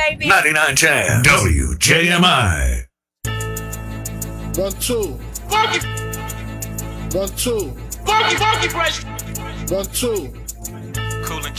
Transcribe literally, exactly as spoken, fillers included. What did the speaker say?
baby. ninety-nine ten W J M I. One, two. Funky, One, two. funky, funky fresh. One, two. Cool and